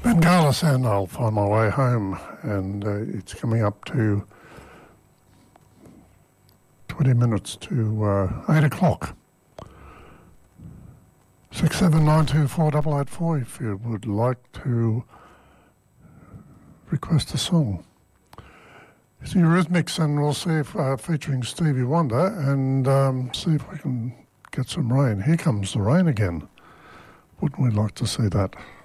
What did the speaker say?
Bengala and I'll find my way home, and it's coming up to 20 minutes to 8 o'clock. 67924 if you would like to request a song. It's Eurythmics, and we'll see if featuring Stevie Wonder, and see if we can get some rain. Here comes the rain again. Wouldn't we like to see that?